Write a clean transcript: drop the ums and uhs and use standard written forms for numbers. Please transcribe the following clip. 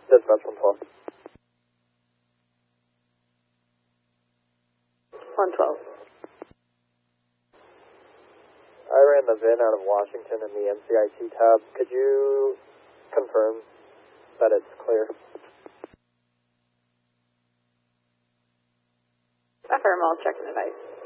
Dispatch 112. 112. I ran the VIN out of Washington in the MCIT tab. Could you confirm that it's clear? Affirm, I'll check the device.